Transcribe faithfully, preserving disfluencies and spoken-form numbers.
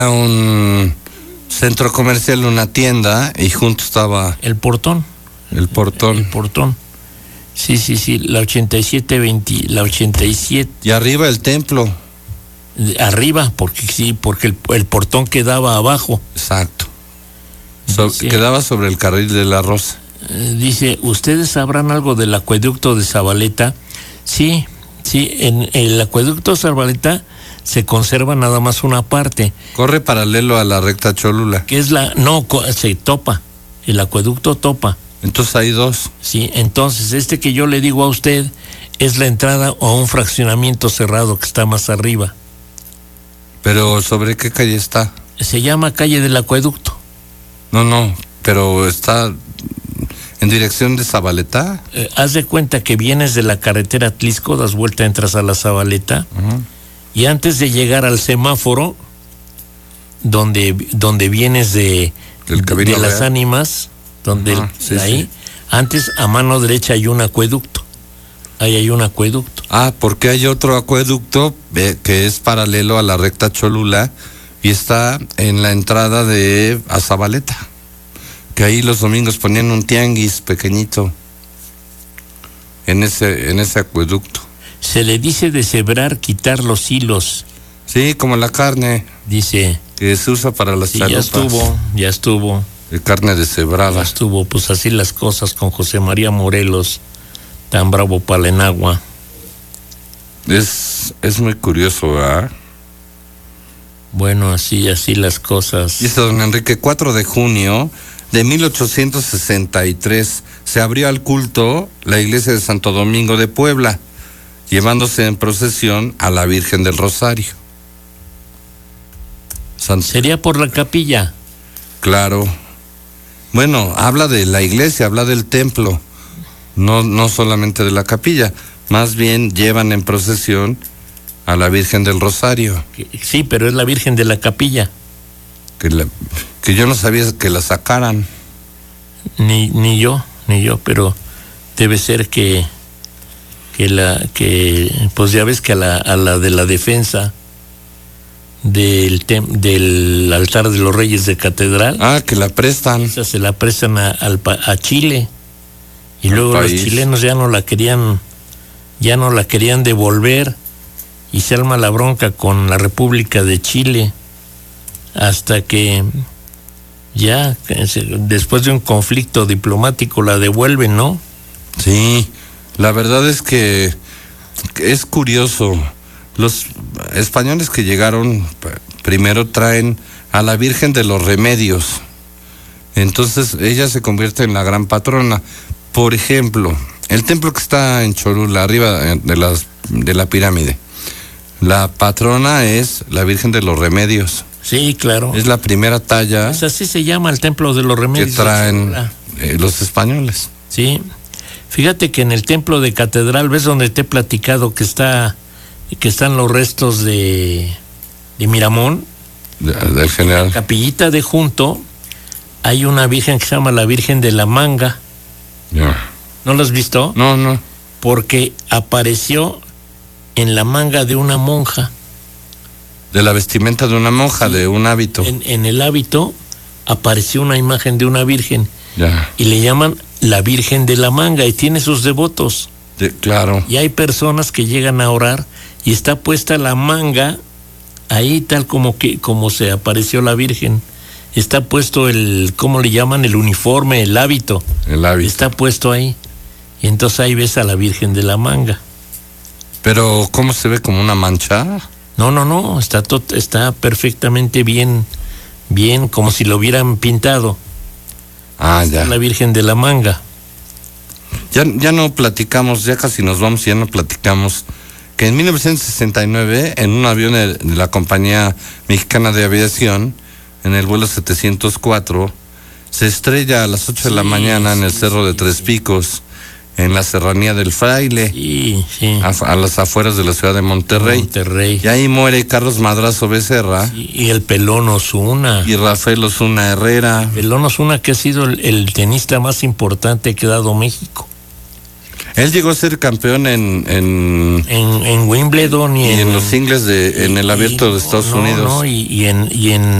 un centro comercial, una tienda, y junto estaba el portón. El portón. El portón. Sí, sí, sí, la ochenta y siete veinte, la ochenta y siete. Y arriba el templo. Arriba, porque sí, porque el, el portón quedaba abajo. Exacto. So, dice, quedaba sobre el carril de la Rosa. Dice, ¿ustedes sabrán algo del acueducto de Zabaleta? Sí, sí, en el acueducto de Zabaleta se conserva nada más una parte. Corre paralelo a la recta Cholula. Que es la, no, se topa, el acueducto topa. Entonces hay dos. Sí, entonces este que yo le digo a usted es la entrada a un fraccionamiento cerrado que está más arriba. ¿Pero sobre qué calle está? Se llama calle del acueducto. No, no, pero está en dirección de Zabaleta. Eh, haz de cuenta que vienes de la carretera Atlisco, das vuelta, entras a la Zabaleta, uh-huh. Y antes de llegar al semáforo, donde, donde vienes de, de, de las ánimas, donde uh-huh. el, sí, ahí, sí. Antes a mano derecha hay un acueducto. Ahí hay un acueducto. Ah, porque hay otro acueducto eh, que es paralelo a la recta Cholula y está en la entrada de Zabaleta. Que ahí los domingos ponían un tianguis pequeñito en ese, en ese acueducto. Se le dice deshebrar, quitar los hilos. Sí, como la carne. Dice. Que se usa para las sí, chalupas. Ya estuvo, ya estuvo. De carne deshebrada. Ya estuvo, pues así las cosas con José María Morelos, tan bravo para el agua. Es, es muy curioso, ¿verdad? Bueno, así, así las cosas. Dice don Enrique, cuatro de junio de mil ochocientos sesenta y tres se abrió al culto la iglesia de Santo Domingo de Puebla, llevándose en procesión a la Virgen del Rosario. Sant... ¿Sería por la capilla? Claro. Bueno, habla de la iglesia, habla del templo, no, no solamente de la capilla, más bien llevan en procesión a la Virgen del Rosario. Sí, pero es la Virgen de la capilla. Que, la, que yo no sabía que la sacaran. Ni, ni yo, ni yo, pero debe ser que, que la, que, pues ya ves que a la, a la de la defensa del, tem, del altar de los Reyes de Catedral. Ah, que la prestan. Esa se la prestan a, a, a Chile. Y al luego país. Los chilenos ya no la querían, ya no la querían devolver. Y se arma la bronca con la República de Chile. Hasta que ya, después de un conflicto diplomático, la devuelven, ¿no? Sí, la verdad es que es curioso. Los españoles que llegaron primero traen a la Virgen de los Remedios. Entonces ella se convierte en la gran patrona. Por ejemplo, el templo que está en Cholula, arriba de, las, de la pirámide, la patrona es la Virgen de los Remedios. Sí, claro. Es la primera talla. Pues así se llama el Templo de los Remedios. Que traen eh, los españoles. Sí. Fíjate que en el templo de Catedral, ¿ves donde te he platicado que está, que están los restos de, de Miramón? De, del general. En la capillita de junto hay una virgen que se llama la Virgen de la Manga. Ya. ¿No lo has visto? No, no. Porque apareció en la manga de una monja. De la vestimenta de una monja, sí, de un hábito. En, en el hábito apareció una imagen de una virgen. Ya. Y le llaman la Virgen de la Manga y tiene sus devotos. De, claro. Y hay personas que llegan a orar y está puesta la manga ahí tal como que como se apareció la Virgen. Está puesto el, ¿cómo le llaman? El uniforme, el hábito. El hábito. Está puesto ahí. Y entonces ahí ves a la Virgen de la Manga. Pero, ¿cómo se ve? ¿Como una mancha? No, no, no, está tot, está perfectamente bien, bien, como si lo hubieran pintado. Ah, ya. La Virgen de la Manga. Ya, ya no platicamos, ya casi nos vamos, ya no platicamos, que en mil novecientos sesenta y nueve, en un avión de, de la Compañía Mexicana de Aviación, en el vuelo setecientos cuatro, se estrella a las ocho sí, de la mañana en el sí, Cerro de Tres Picos, en la serranía del Fraile, sí, sí. A, a las afueras de la ciudad de Monterrey. Monterrey. Y ahí muere Carlos Madrazo Becerra. Sí, y el Pelón Osuna. Y Rafael Osuna Herrera. Pelón Osuna, que ha sido el, el tenista más importante que ha dado México. Él llegó a ser campeón en en, en, en Wimbledon y, y en, en los singles de en el abierto y, de Estados no, Unidos. No, y, y en y en